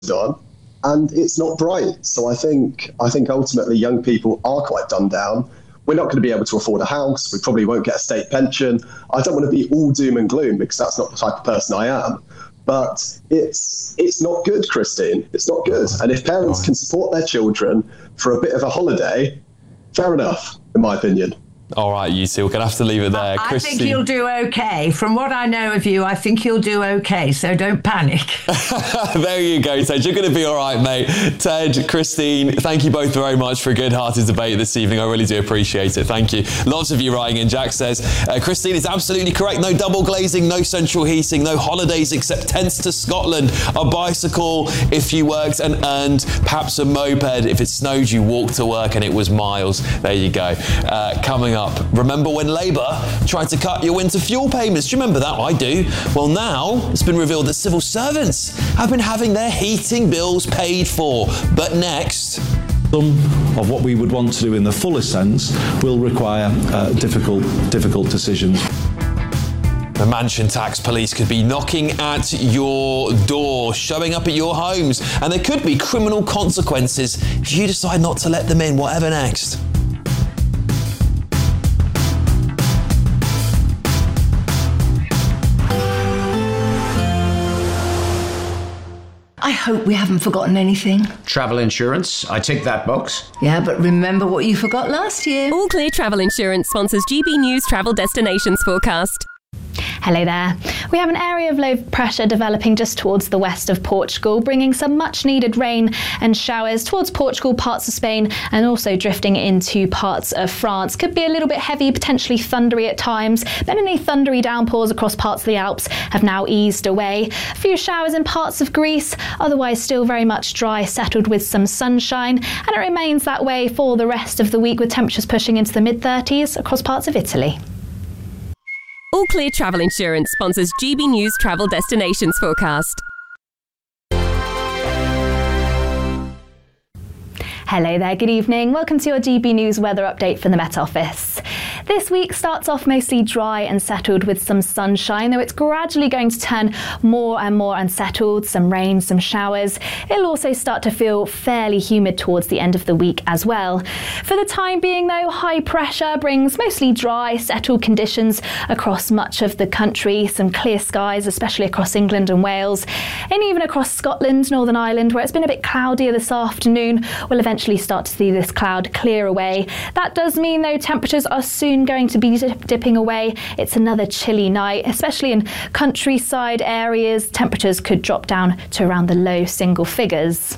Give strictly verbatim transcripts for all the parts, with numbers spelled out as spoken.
on, and it's not bright. So I think I think ultimately young people are quite done down. We're not going to be able to afford a house. We probably won't get a state pension. I don't want to be all doom and gloom because that's not the type of person I am. But it's it's not good, Christine. It's not good. And if parents can support their children for a bit of a holiday, fair enough, in my opinion. All right, you two, we're going to have to leave it there. I Christine. think you'll do okay. From what I know of you, I think you'll do okay, so don't panic. There you go, Ted. You're going to be all right, mate. Ted, Christine, thank you both very much for a good-hearted debate this evening. I really do appreciate it. Thank you. Lots of you writing in. Jack says, uh, Christine is absolutely correct. No double glazing, no central heating, no holidays except tents to Scotland, a bicycle if you worked and earned, perhaps a moped. If it snowed, you walked to work and it was miles. There you go. Uh, coming up. Up. Remember when Labour tried to cut your winter fuel payments? Do you remember that? I do. Well, now it's been revealed that civil servants have been having their heating bills paid for. But next... Some of what we would want to do in the fullest sense will require uh, difficult, difficult decisions. The mansion tax police could be knocking at your door, showing up at your homes, and there could be criminal consequences if you decide not to let them in. Whatever next? I hope we haven't forgotten anything. Travel insurance, I tick that box. Yeah, but remember what you forgot last year. All Clear Travel Insurance sponsors G B News Travel Destinations Forecast. Hello there. We have an area of low pressure developing just towards the west of Portugal, bringing some much needed rain and showers towards Portugal, parts of Spain, and also drifting into parts of France. Could be a little bit heavy, potentially thundery at times, but any thundery downpours across parts of the Alps have now eased away. A few showers in parts of Greece, otherwise still very much dry, settled with some sunshine, and it remains that way for the rest of the week with temperatures pushing into the mid thirties across parts of Italy. All Clear Travel Insurance sponsors G B News Travel Destinations Forecast. Hello there, good evening. Welcome to your G B News weather update from the Met Office. This week starts off mostly dry and settled with some sunshine, though it's gradually going to turn more and more unsettled, some rain, some showers. It'll also start to feel fairly humid towards the end of the week as well. For the time being though, high pressure brings mostly dry, settled conditions across much of the country, some clear skies, especially across England and Wales, and even across Scotland, Northern Ireland, where it's been a bit cloudier this afternoon. We'll eventually start to see this cloud clear away. That does mean though temperatures are soon going to be dip- dipping away. It's another chilly night, especially in countryside areas. Temperatures could drop down to around the low single figures.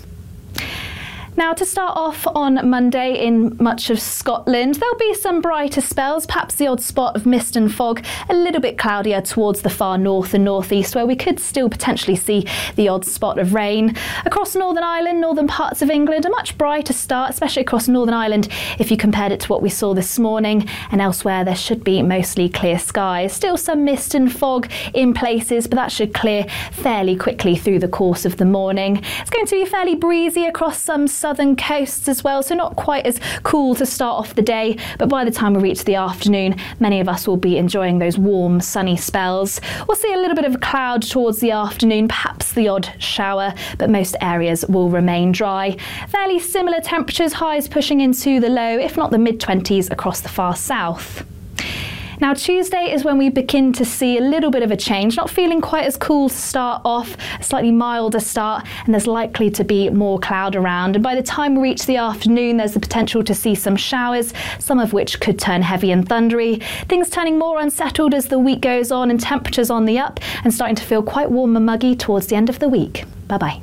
Now, to start off on Monday in much of Scotland, there'll be some brighter spells, perhaps the odd spot of mist and fog, a little bit cloudier towards the far north and northeast, where we could still potentially see the odd spot of rain. Across Northern Ireland, northern parts of England, a much brighter start, especially across Northern Ireland, if you compared it to what we saw this morning, and elsewhere there should be mostly clear skies. Still some mist and fog in places, but that should clear fairly quickly through the course of the morning. It's going to be fairly breezy across some southern coasts as well, so not quite as cool to start off the day, but by the time we reach the afternoon, many of us will be enjoying those warm, sunny spells. We'll see a little bit of a cloud towards the afternoon, perhaps the odd shower, but most areas will remain dry. Fairly similar temperatures, highs pushing into the low, if not the mid-twenties across the far south. Now, Tuesday is when we begin to see a little bit of a change, not feeling quite as cool to start off, a slightly milder start, and there's likely to be more cloud around. And by the time we reach the afternoon, there's the potential to see some showers, some of which could turn heavy and thundery. Things turning more unsettled as the week goes on, and temperatures on the up, and starting to feel quite warm and muggy towards the end of the week. Bye-bye.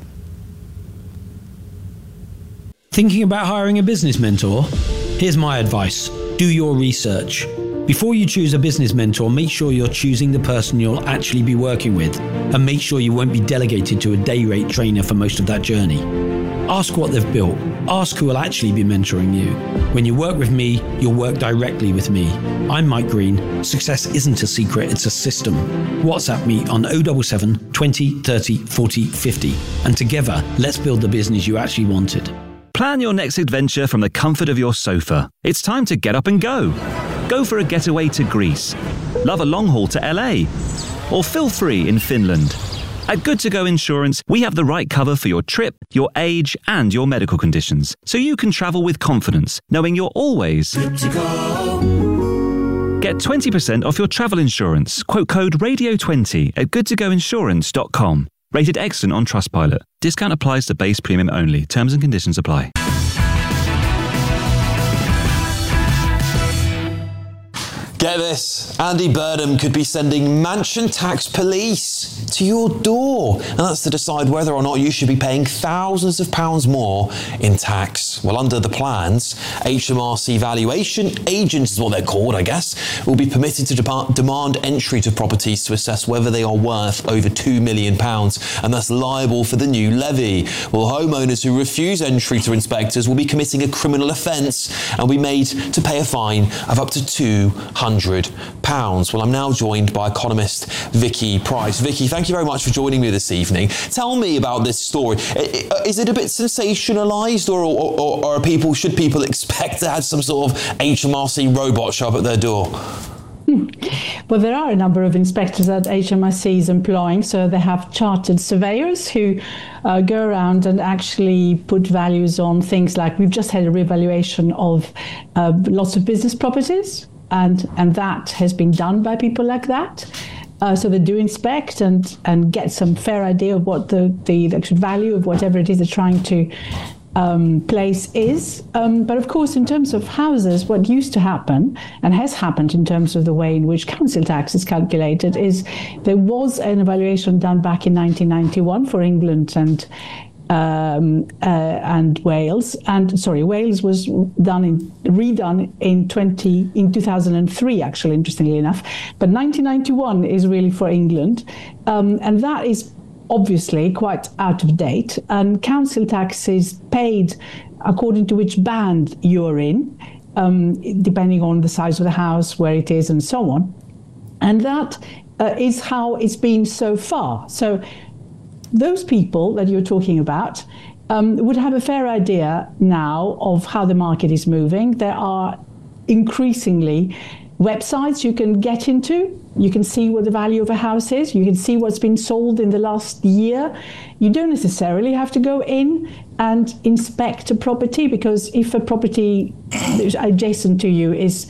Thinking about hiring a business mentor? Here's my advice. Do your research. Before you choose a business mentor, make sure you're choosing the person you'll actually be working with, and make sure you won't be delegated to a day rate trainer for most of that journey. Ask what they've built. Ask who will actually be mentoring you. When you work with me, you'll work directly with me. I'm Mike Green. Success isn't a secret, it's a system. WhatsApp me on oh seven seven, twenty, thirty, forty, fifty, and together, let's build the business you actually wanted. Plan your next adventure from the comfort of your sofa. It's time to get up and go. Go for a getaway to Greece. Love a long haul to L A. Or feel free in Finland. At Good to Go Insurance, we have the right cover for your trip, your age, and your medical conditions, so you can travel with confidence, knowing you're always good to go. Get twenty percent off your travel insurance. Quote code radio twenty at good to go insurance dot com. Rated excellent on Trustpilot. Discount applies to base premium only. Terms and conditions apply. Get this, Andy Burnham could be sending mansion tax police to your door. And that's to decide whether or not you should be paying thousands of pounds more in tax. Well, under the plans, H M R C valuation agents, is what they're called, I guess, will be permitted to de- demand entry to properties to assess whether they are worth over two million pounds and thus liable for the new levy. Well, homeowners who refuse entry to inspectors will be committing a criminal offence and will be made to pay a fine of up to two hundred pounds. Well, I'm now joined by economist Vicky Price. Vicky, thank you very much for joining me this evening. Tell me about this story. Is it a bit sensationalised, or, or, or are people, should people expect to have some sort of H M R C robot show up at their door? Well, there are a number of inspectors that H M R C is employing. So they have chartered surveyors who uh, go around and actually put values on things like, we've just had a revaluation of uh, lots of business properties. And and that has been done by people like that. Uh, so they do inspect and, and get some fair idea of what the, the, the actual value of whatever it is they're trying to um, place is. Um, but of course, in terms of houses, what used to happen and has happened in terms of the way in which council tax is calculated is there was an evaluation done back in nineteen ninety-one for England and Um, uh, and Wales, and sorry, Wales was done in redone in twenty in two thousand three, actually, interestingly enough. But nineteen ninety-one is really for England, um, and that is obviously quite out of date. And council tax is paid according to which band you're in, um, depending on the size of the house, where it is, and so on. And that uh, is how it's been so far. So those people that you're talking about um, would have a fair idea now of how the market is moving. There are increasingly websites you can get into. You can see what the value of a house is. You can see what's been sold in the last year. You don't necessarily have to go in and inspect a property, because if a property adjacent to you is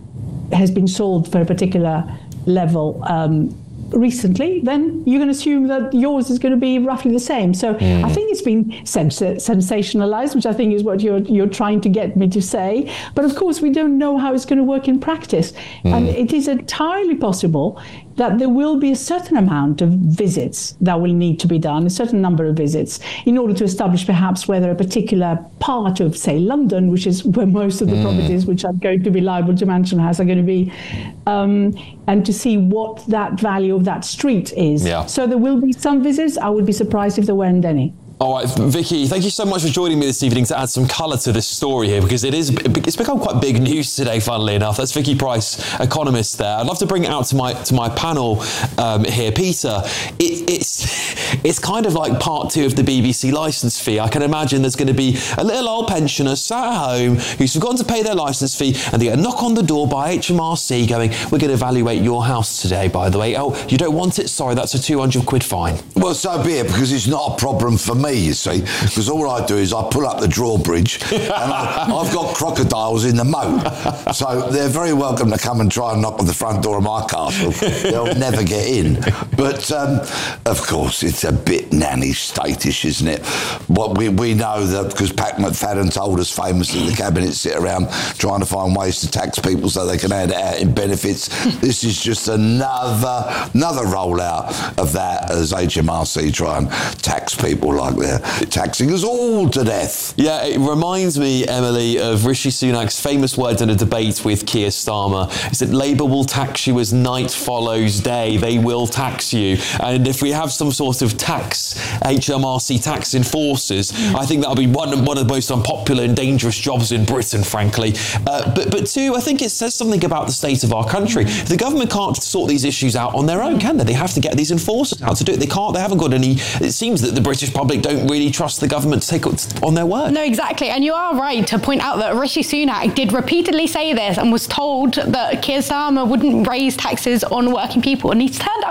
has been sold for a particular level um, recently, then you can assume that yours is going to be roughly the same. So mm. I think it's been sens- sensationalized, which I think is what you're you're trying to get me to say. But of course, we don't know how it's going to work in practice. Mm. And it is entirely possible that there will be a certain amount of visits that will need to be done, a certain number of visits, in order to establish perhaps whether a particular part of, say, London, which is where most of the mm. properties which are going to be liable to Mansion House are going to be, um, and to see what that value of that street is. Yeah. So there will be some visits. I would be surprised if there weren't any. All right, Vicky, thank you so much for joining me this evening to add some colour to this story here, because it is it's become quite big news today, funnily enough. That's Vicky Price, economist there. I'd love to bring it out to my to my panel um, here. Peter, it, it's it's kind of like part two of the B B C licence fee. I can imagine there's going to be a little old pensioner sat at home who's forgotten to pay their licence fee, and they get a knock on the door by H M R C going, we're going to evaluate your house today, by the way. Oh, you don't want it? Sorry, that's a two hundred quid fine. Well, so be it, because it's not a problem for me, you see, because all I do is I pull up the drawbridge and I, I've got crocodiles in the moat. So they're very welcome to come and try and knock on the front door of my castle. They'll never get in. But, um, of course, it's a bit nanny statish, isn't it? What we, we know that because Pat McFadden told us famously the cabinet sit around trying to find ways to tax people so they can add it out in benefits. This is just another, another rollout of that as H M R C try and tax people like they're taxing us all to death. Yeah, it reminds me, Emily, of Rishi Sunak's famous words in a debate with Keir Starmer. He said, Labour will tax you as night follows day. They will tax you. And if we have some sort of tax, H M R C tax enforcers, I think that'll be one, one of the most unpopular and dangerous jobs in Britain, frankly. Uh, but, but two, I think it says something about the state of our country. The government can't sort these issues out on their own, can they? They have to get these enforcers out to do it. They can't, they haven't got any, it seems that the British public don't really trust the government to take on their word. No, exactly. And you are right to point out that Rishi Sunak did repeatedly say this and was told that Keir Starmer wouldn't raise taxes on working people. And he's turned out to be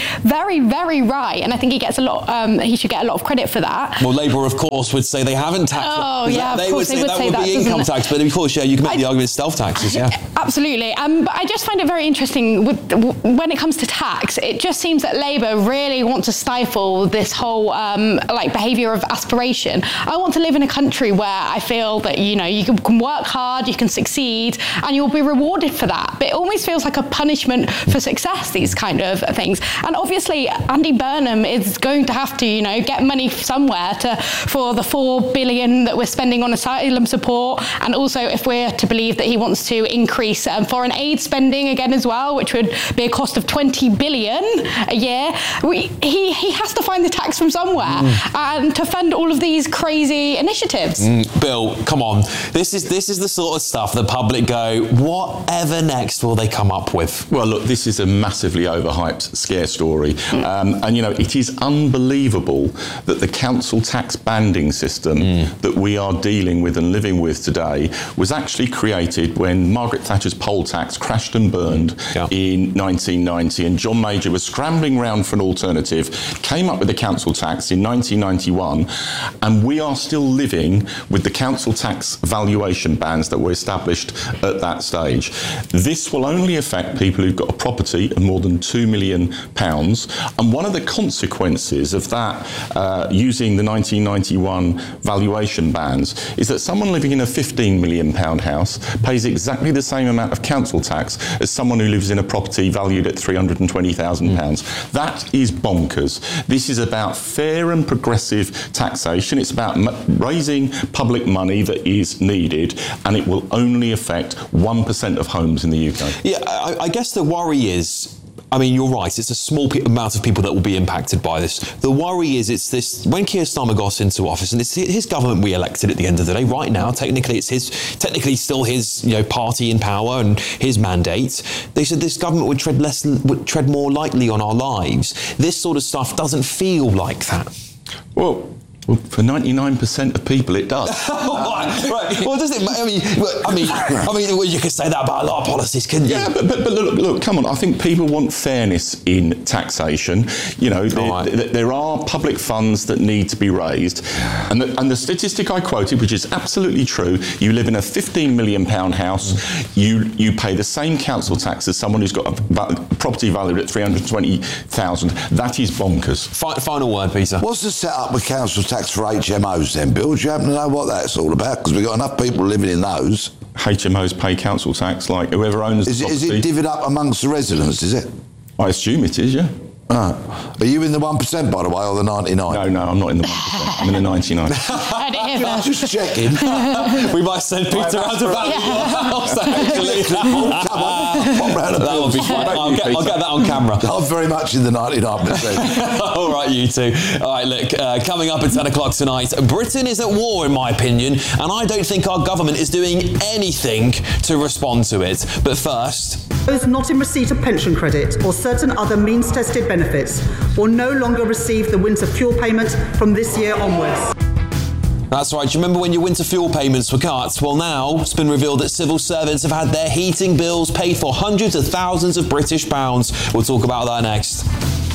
very, very right, and I think he gets a lot. Um, he should get a lot of credit for that. Well, Labour, of course, would say they haven't taxed. Oh, that, yeah, they of course would say they would that say would that, be doesn't income it? tax, but of course, yeah, you can make I, the argument it's stealth taxes. Yeah, absolutely. Um, but I just find it very interesting with, when it comes to tax. It just seems that Labour really want to stifle this whole um, like behaviour of aspiration. I want to live in a country where I feel that you know you can work hard, you can succeed, and you'll be rewarded for that. But it always feels like a punishment for success. These kind of things, and obviously Andy Burnham is going to have to you know get money somewhere to for the four billion that we're spending on asylum support, and also if we're to believe that he wants to increase um, foreign aid spending again as well, which would be a cost of twenty billion a year. We, he he has to find the tax from somewhere mm. and to fund all of these crazy initiatives. Mm. Bill, come on, this is this is the sort of stuff the public go, whatever next will they come up with? Well, look, this is a massively overhyped scare story, mm. um, and you know it is unbelievable that the council tax banding system mm. that we are dealing with and living with today was actually created when Margaret Thatcher's poll tax crashed and burned yeah. in nineteen ninety, and John Major was scrambling round for an alternative, came up with the council tax in nineteen ninety-one, and we are still living with the council tax valuation bands that were established at that stage. This will only affect people who've got a property of more than two million pounds, and one of the consequences of that uh, using the nineteen ninety-one valuation bands is that someone living in a fifteen million pound house pays exactly the same amount of council tax as someone who lives in a property valued at three hundred twenty thousand pounds. Mm. That is bonkers. This is about fair and progressive taxation. It's about m- raising public money that is needed, and it will only affect one percent of homes in the U K. Yeah, I, I guess the worry is, I mean, you're right, it's a small pe- amount of people that will be impacted by this. The worry is it's this, when Keir Starmer got into office, and it's his government we elected at the end of the day, right now, technically it's his, technically still his, you know, party in power and his mandate. They said this government would tread less, would tread more lightly on our lives. This sort of stuff doesn't feel like that. Well, Well, for ninety-nine percent of people, it does. right, right. Well, does it? I mean, I mean, I mean, well, you could say that about a lot of policies, couldn't you? Yeah, but, but, but look, look, come on. I think people want fairness in taxation. You know, there, right. there, there are public funds that need to be raised, and the, and the statistic I quoted, which is absolutely true, you live in a fifteen million pound house, mm. you you pay the same council tax as someone who's got a va- property valued at three hundred twenty thousand. That is bonkers. Fi- final word, Peter. What's the setup with council tax for H M Os then, Bill? Do you happen to know what that's all about? Because we've got enough people living in those. H M Os pay council tax like whoever owns is the it, property. Is it divvied up amongst the residents, is it? I assume it is, yeah. Oh. Are you in the one percent, by the way, or the ninety-nine? No, no, I'm not in the one percent. I'm in the ninety-nine. I didn't hear that. Just checking. We might send Peter out to value your house, actually. That would be fun. I'll get, I'll get that on camera. I'm very much in the ninety-nine percent. All right, you two. All right, look, uh, coming up at ten o'clock tonight, Britain is at war, in my opinion, and I don't think our government is doing anything to respond to it. But first... Those not in receipt of pension credit or certain other means-tested benefits will no longer receive the winter fuel payment from this year onwards. That's right. Do you remember when your winter fuel payments were cut? Well, now it's been revealed that civil servants have had their heating bills paid for hundreds of thousands of British pounds. We'll talk about that next.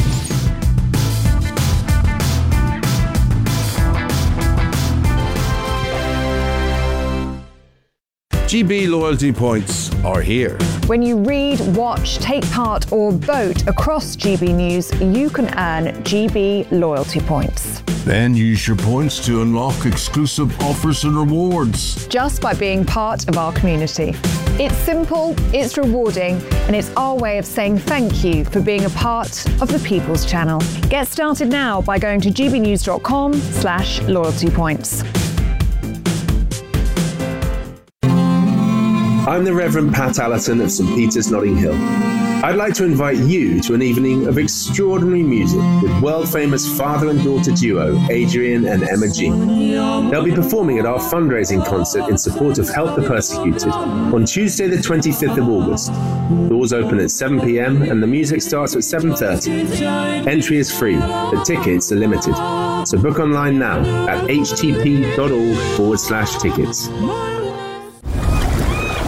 G B loyalty points are here. When you read, watch, take part or vote across G B News, you can earn G B loyalty points. Then use your points to unlock exclusive offers and rewards. Just by being part of our community. It's simple, it's rewarding, and it's our way of saying thank you for being a part of the People's Channel. Get started now by going to gbnews.com slash loyalty points. I'm the Reverend Pat Allerton of St Peter's, Notting Hill. I'd like to invite you to an evening of extraordinary music with world-famous father and daughter duo Adrian and Emma G. They'll be performing at our fundraising concert in support of Help the Persecuted on Tuesday the twenty-fifth of August. Doors open at seven p.m. and the music starts at seven thirty. Entry is free, but tickets are limited. So book online now at htp.org forward slash tickets.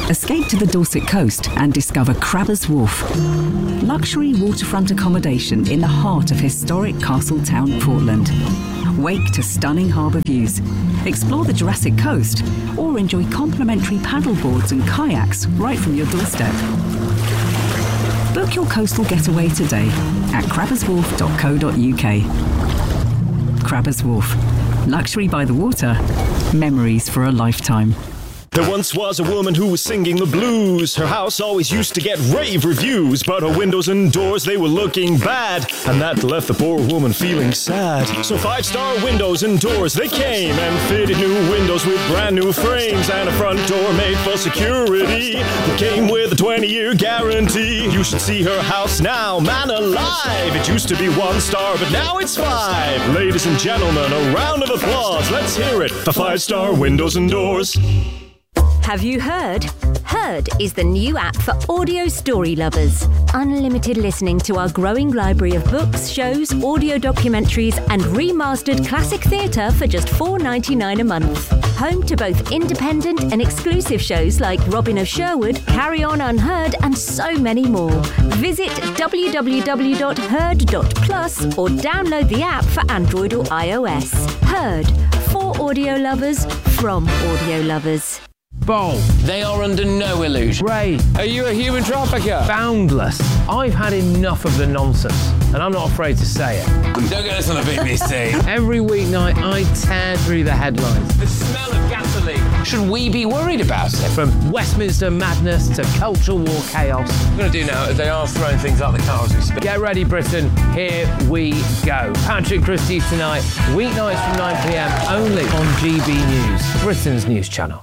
Escape to the Dorset coast and discover Crabbers Wharf. Luxury waterfront accommodation in the heart of historic Castletown, Portland. Wake to stunning harbour views. Explore the Jurassic Coast or enjoy complimentary paddleboards and kayaks right from your doorstep. Book your coastal getaway today at crabbers wharf dot co dot uk. Crabbers Wharf. Luxury by the water. Memories for a lifetime. There once was a woman who was singing the blues. Her house always used to get rave reviews, but her windows and doors, they were looking bad, and that left the poor woman feeling sad. So Five Star Windows and Doors, they came and fitted new windows with brand new frames and a front door made for security that came with a twenty-year guarantee. You should see her house now, man alive. It used to be one star, but now it's five. Ladies and gentlemen, a round of applause. Let's hear it for Five Star Windows and Doors. Have you heard? Heard is the new app for audio story lovers. Unlimited listening to our growing library of books, shows, audio documentaries, and remastered classic theatre for just four dollars ninety-nine a month. Home to both independent and exclusive shows like Robin of Sherwood, Carry On Unheard, and so many more. Visit w w w dot heard dot plus or download the app for Android or iOS. Heard, for audio lovers, from audio lovers. Bold. They are under no illusion. Ray, are you a human trafficker? Boundless. I've had enough of the nonsense, and I'm not afraid to say it. Don't get us on the B B C. Every weeknight, I tear through the headlines. The smell of gasoline. Should we be worried about it? From Westminster madness to cultural war chaos. What I'm going to do now is they are throwing things out the car as we speak. Get ready, Britain. Here we go. Patrick Christie's tonight, weeknights from nine p m, only on G B News, Britain's news channel.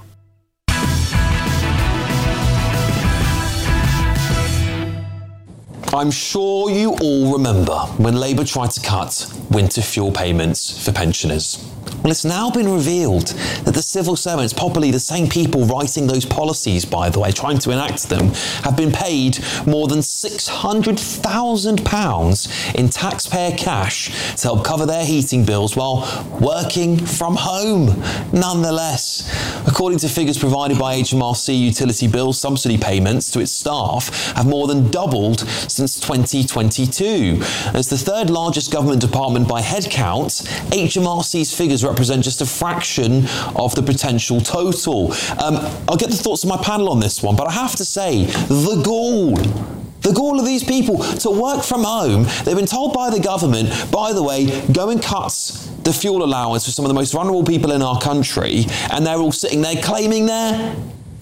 I'm sure you all remember when Labour tried to cut winter fuel payments for pensioners. Well, it's now been revealed that the civil servants, probably the same people writing those policies, by the way, trying to enact them, have been paid more than six hundred thousand pounds in taxpayer cash to help cover their heating bills while working from home. Nonetheless, according to figures provided by H M R C, utility bill subsidy payments to its staff have more than doubled since twenty twenty-two. As the third largest government department by headcount, H M R C's figures represent just a fraction of the potential total. Um, I'll get the thoughts of my panel on this one, but I have to say, the gall. The gall of these people to work from home. They've been told by the government, by the way, go and cut the fuel allowance for some of the most vulnerable people in our country, and they're all sitting there claiming their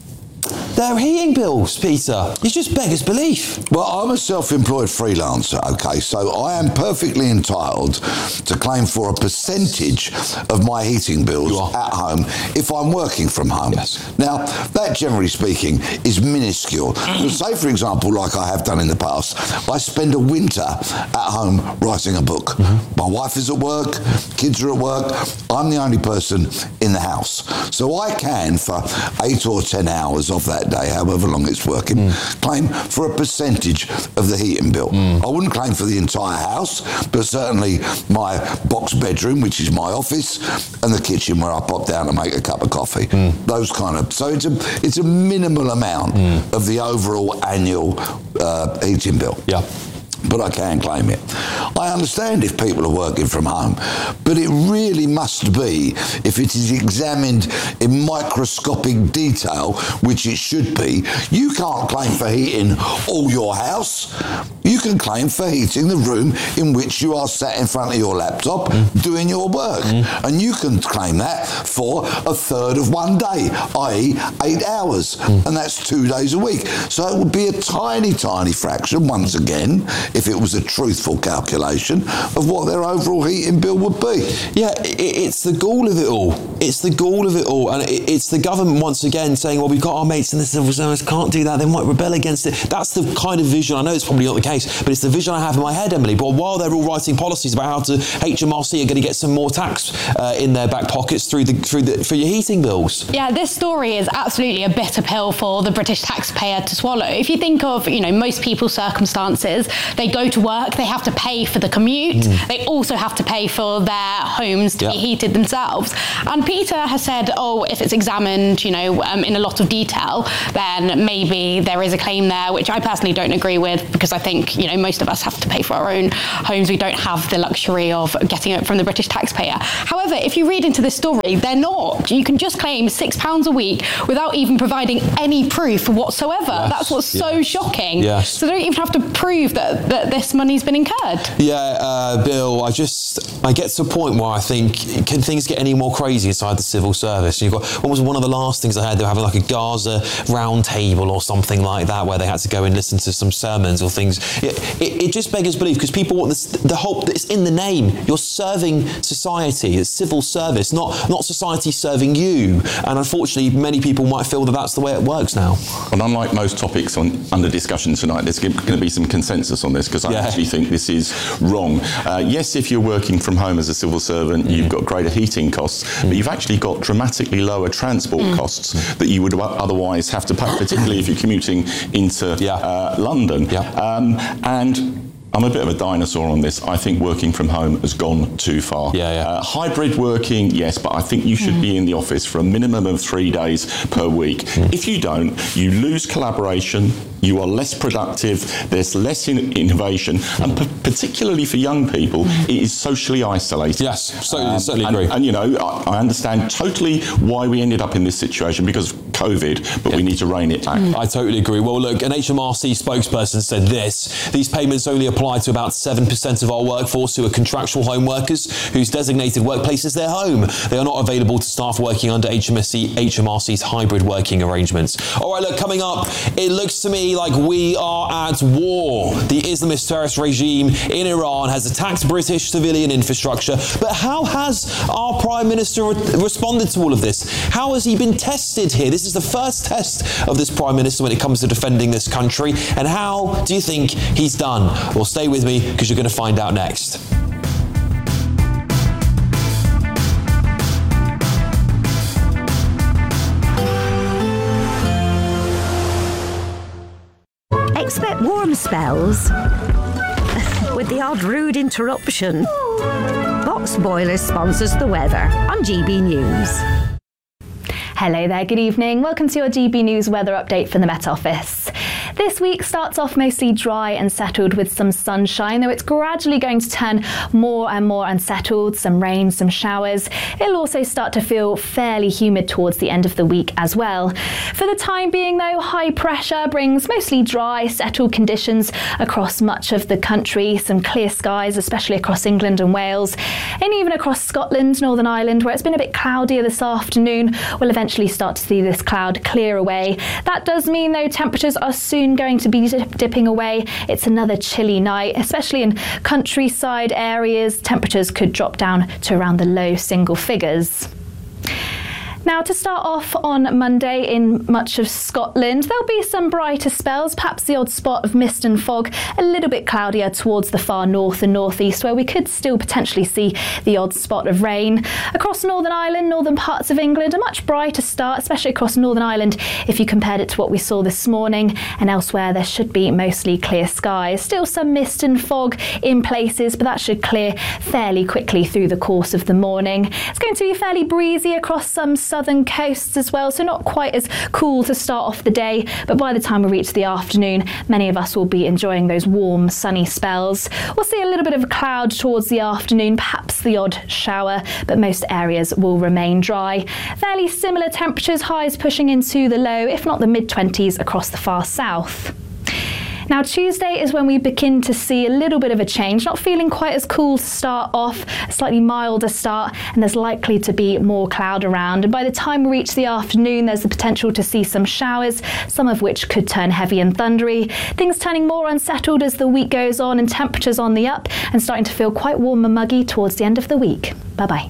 Their heating bills, Peter. It's just beggars belief. Well, I'm a self-employed freelancer, okay, so I am perfectly entitled to claim for a percentage of my heating bills at home if I'm working from home. Yes. Now, that, generally speaking, is minuscule. Say, for example, like I have done in the past, I spend a winter at home writing a book. Mm-hmm. My wife is at work, kids are at work, I'm the only person in the house. So I can, for eight or ten hours of that day, however long it's working, mm. claim for a percentage of the heating bill. Mm. I wouldn't claim for the entire house, but certainly my box bedroom, which is my office, and the kitchen where I pop down to make a cup of coffee. Mm. Those kind of... So it's a it's a minimal amount mm. of the overall annual uh, heating bill. Yeah. But I can claim it. I understand if people are working from home, but it really must be if it is examined in microscopic detail, which it should be. You can't claim for heating all your house. You can claim for heating the room in which you are sat in front of your laptop mm. doing your work. Mm. And you can claim that for a third of one day, that is eight hours. Mm. And that's two days a week. So it would be a tiny, tiny fraction, once again, if it was a truthful calculation of what their overall heating bill would be. Yeah, it's the gall of it all. It's the gall of it all. And it's the government once again saying, well, we've got our mates in the civil service, can't do that, they might rebel against it. That's the kind of vision, I know it's probably not the case, but it's the vision I have in my head, Emily. But while they're all writing policies about how to H M R C are going to get some more tax uh, in their back pockets through the through the for your heating bills. Yeah, this story is absolutely a bitter pill for the British taxpayer to swallow. If you think of, you know, most people's circumstances, they they go to work, they have to pay for the commute, mm. they also have to pay for their homes to yep. be heated themselves. And Peter has said, oh, if it's examined, you know, um, in a lot of detail, then maybe there is a claim there, which I personally don't agree with, because I think, you know, most of us have to pay for our own homes. We don't have the luxury of getting it from the British taxpayer. However, if you read into this story, they're not. You can just claim six pounds a week without even providing any proof whatsoever. Yes. That's what's yes. so shocking. Yes. So they don't even have to prove that, that this money's been incurred. Yeah, uh, Bill, I just, I get to a point where I think, can things get any more crazy inside the civil service? You've got, what was one of the last things I heard? They were having like a Gaza round table or something like that, where they had to go and listen to some sermons or things. It, it, it just beggars belief, because people want this, the hope that it's in the name. You're serving society. It's civil service, not, not society serving you. And unfortunately, many people might feel that that's the way it works now. Well, unlike most topics on, under discussion tonight, there's going to be some consensus on this, because I yeah. actually think this is wrong. Uh, yes, if you're working from home as a civil servant, mm. you've got greater heating costs, mm. but you've actually got dramatically lower transport mm. costs mm. that you would otherwise have to pay, particularly if you're commuting into yeah. uh, London. Yeah. Um, and I'm a bit of a dinosaur on this. I think working from home has gone too far. Yeah, yeah. Uh, hybrid working, yes, but I think you should mm. be in the office for a minimum of three days per week. Mm. If you don't, you lose collaboration, you are less productive, there's less in- innovation, and p- particularly for young people, mm. it is socially isolated. Yes, certainly, um, certainly and, agree. And, you know, I, I understand totally why we ended up in this situation because of COVID, but yeah. we need to rein it back. Mm. I totally agree. Well, look, an H M R C spokesperson said this: these payments only apply to about seven percent of our workforce who are contractual home workers whose designated workplace is their home. They are not available to staff working under H M R C, H M R C's hybrid working arrangements. All right, look, coming up, it looks to me like we are at war. The Islamist terrorist regime in Iran has attacked British civilian infrastructure, but how has our Prime Minister re- responded to all of this? How has he been tested here? This is the first test of this Prime Minister when it comes to defending this country, and how do you think he's done? Well, stay with me, because you're going to find out next. Expect warm spells with the odd rude interruption. Box Boilers sponsors the weather on G B News. Hello there, good evening. Welcome to your G B News weather update from the Met Office. This week starts off mostly dry and settled with some sunshine, though it's gradually going to turn more and more unsettled, some rain, some showers. It'll also start to feel fairly humid towards the end of the week as well. For the time being though, high pressure brings mostly dry, settled conditions across much of the country, some clear skies, especially across England and Wales, and even across Scotland, Northern Ireland, where it's been a bit cloudier this afternoon. We'll eventually start to see this cloud clear away. That does mean though temperatures are soon going to be dip- dipping away. It's another chilly night, especially in countryside areas. Temperatures could drop down to around the low single figures. Now, to start off on Monday in much of Scotland, there'll be some brighter spells, perhaps the odd spot of mist and fog, a little bit cloudier towards the far north and northeast, where we could still potentially see the odd spot of rain. Across Northern Ireland, northern parts of England, a much brighter start, especially across Northern Ireland if you compared it to what we saw this morning, and elsewhere there should be mostly clear skies. Still some mist and fog in places, but that should clear fairly quickly through the course of the morning. It's going to be fairly breezy across some southern coasts as well, so not quite as cool to start off the day, but by the time we reach the afternoon, many of us will be enjoying those warm, sunny spells. We'll see a little bit of a cloud towards the afternoon, perhaps the odd shower, but most areas will remain dry. Fairly similar temperatures, highs pushing into the low, if not the mid-twenties across the far south. Now, Tuesday is when we begin to see a little bit of a change, not feeling quite as cool to start off, a slightly milder start, and there's likely to be more cloud around. And by the time we reach the afternoon, there's the potential to see some showers, some of which could turn heavy and thundery. Things turning more unsettled as the week goes on, and temperatures on the up, and starting to feel quite warm and muggy towards the end of the week. Bye-bye.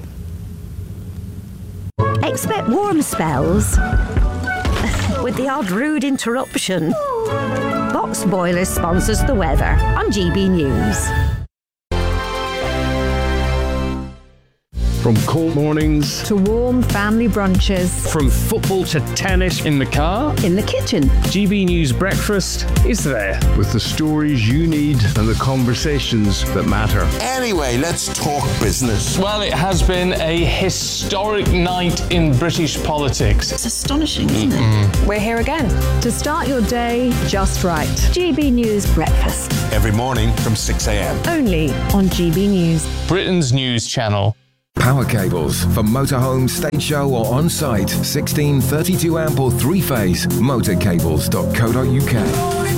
Expect warm spells with the odd rude interruption. Box Boilers sponsors the weather on G B News. From cold mornings to warm family brunches. From football to tennis in the car. In the kitchen. G B News Breakfast is there. With the stories you need and the conversations that matter. Anyway, let's talk business. Well, it has been a historic night in British politics. It's astonishing, isn't it? We're here again to start your day just right. G B News Breakfast. Every morning from six a.m. Only on G B News. Britain's news channel. Power cables for motorhome, stage show or on-site. sixteen, thirty-two amp or three-phase. motorcables dot co dot uk.